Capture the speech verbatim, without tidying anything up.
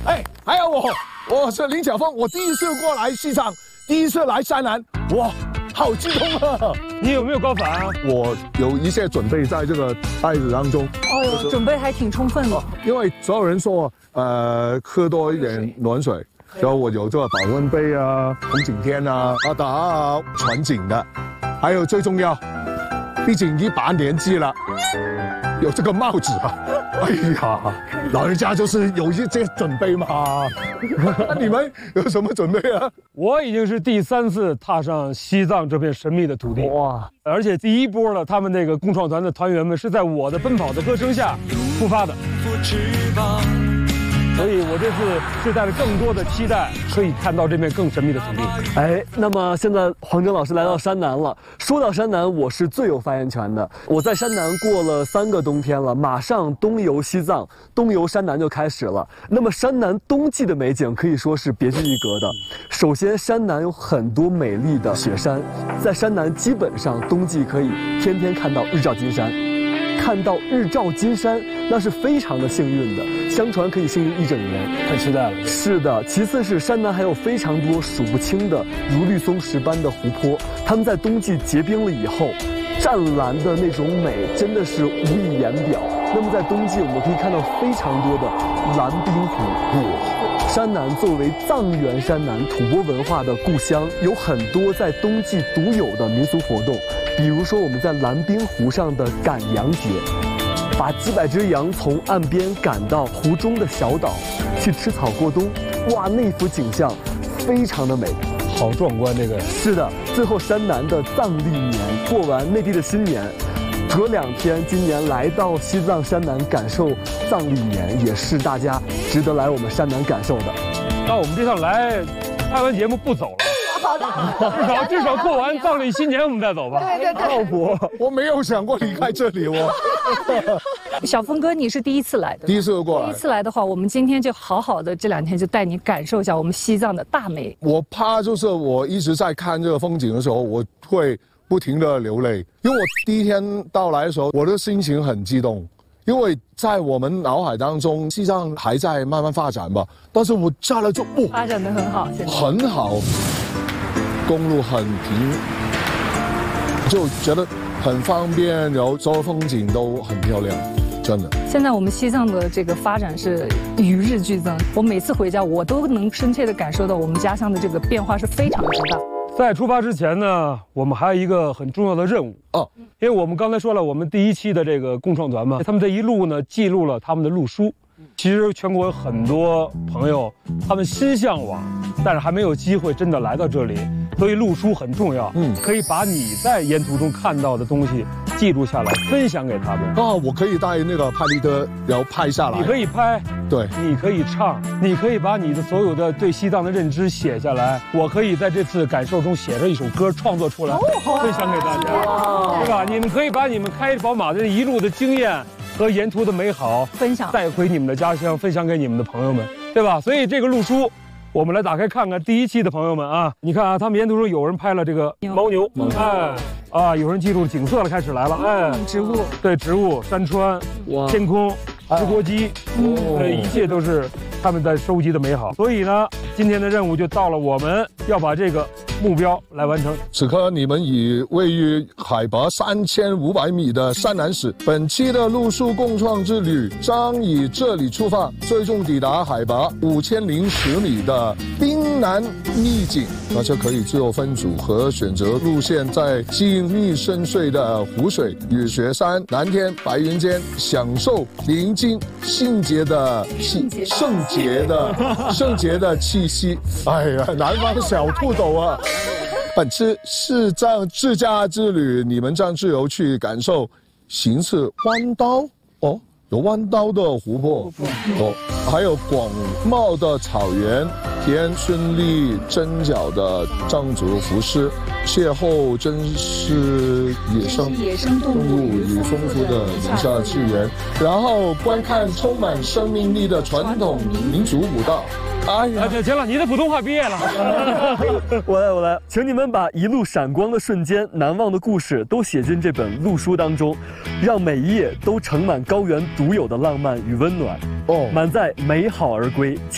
哎，还有我，我是林晓峰，我第一次过来西藏，第一次来山南，哇，好激动啊！ 你有没有高反啊？ 我有一些准备在这个袋子当中。 哦哟，准备还挺充分的。 因为所有人说，呃，喝多一点暖水，然后我有这个保温杯啊、红景天啊、啊打全景的，还有最重要，毕竟一把年纪了，有这个帽子啊。哎呀，老人家就是有一些准备嘛。那你们有什么准备啊？ 我已经是第三次踏上西藏这片神秘的土地，哇！而且第一波的他们那个共创团的团员们是在我的奔跑的歌声下出发的，所以我这次是带着更多的期待，可以看到这片更神秘的土地。 哎，那么现在黄峥老师来到山南了。说到山南，我是最有发言权的。我在山南过了三个冬天了，马上东游西藏、东游山南就开始了。那么山南冬季的美景可以说是别具一格的。首先，山南有很多美丽的雪山，在山南基本上冬季可以天天看到日照金山。看到日照金山，那是非常的幸运的，相传可以幸运一整年， 太期待了。 是的，其次是山南还有非常多数不清的如绿松石般的湖泊，它们在冬季结冰了以后，湛蓝的那种美真的是无以言表。那么在冬季，我们可以看到非常多的蓝冰湖。山南作为藏原山南吐蕃文化的故乡，有很多在冬季独有的民俗活动，比如说我们在蓝冰湖上的赶羊节，把几百只羊从岸边赶到湖中的小岛去吃草过冬，哇，那幅景象非常的美， 好壮观。这个是的。最后山南的藏历年，过完内地的新年，隔两天今年来到西藏山南感受藏历年，也是大家值得来我们山南感受的。 那我们这趟来拍完节目不走了， 好的， 至少至少过完藏历新年我们再走吧。 对对对， 靠谱。我没有想过离开这里，我。 小峰哥，你是第一次来的， 第一次过来。 第一次来的话，我们今天就好好的这两天就带你感受一下我们西藏的大美。 我怕就是我一直在看这个风景的时候，我会不停的流泪，因为我第一天到来的时候，我的心情很激动，因为在我们脑海当中，西藏还在慢慢发展吧，但是我下来就哇， 发展得很好，现在很好，公路很平，就觉得很方便，然后所有风景都很漂亮，真的。 现在我们西藏的这个发展是与日俱增，我每次回家，我都能深切地感受到我们家乡的这个变化是非常之大。 在出发之前呢，我们还有一个很重要的任务哦， 因为我们刚才说了，我们第一期的这个共创团嘛，他们这一路呢记录了他们的路书。其实全国有很多朋友，他们心向往，但是还没有机会真的来到这里，所以路书很重要。嗯，可以把你在沿途中看到的东西记录下来，分享给他们。 啊，我可以带那个拍立得，然后拍下来。 你可以拍， 对， 你可以唱，你可以把你的所有的对西藏的认知写下来。我可以在这次感受中写着一首歌创作出来，分享给大家，对吧？你们可以把你们开宝马的一路的经验和沿途的美好分享带回你们的家乡，分享给你们的朋友们，对吧？所以这个路书，我们来打开看看。第一期的朋友们啊，你看啊，他们沿途中有人拍了这个牦牛，哎，啊，有人记录景色了，开始来了，哎， 植物， 对，植物、山川、天空、直播机，对，一切都是他们在收集的美好。所以呢，今天的任务就到了，我们要把这个目标来完成。 此刻你们已位于海拔三千五百米的山南市，本期的路书共创之旅将以这里出发，最终抵达海拔五千零十米的冰南秘境。大家可以自由分组和选择路线，在静谧深邃的湖水与雪山、蓝天白云间，享受宁静圣洁的气圣洁的圣洁的气息。哎呀，南方小兔走啊！本次西藏自驾之旅，你们将自由去感受形似弯刀哦，有弯刀的湖泊哦，还有广袤的草原，体验绚丽针脚的藏族服饰，邂逅真实野生野生动物与丰富的宁夏气源，然后观看充满生命力的传统民族舞蹈。哎呀， 行了，你的普通话毕业了。 我来，我来，请你们把一路闪光的瞬间、难忘的故事都写进这本路书当中，让每一页都盛满高原独有的浪漫与温暖。哦，满载美好而归。